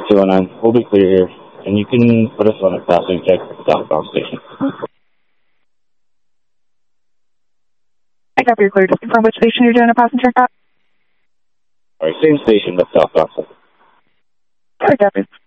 209. We'll be clear here. And you can put us on a passing check southbound station. I copy your clear. Just confirm which station you're doing a passenger at. All right, same station, but southbound. I copy.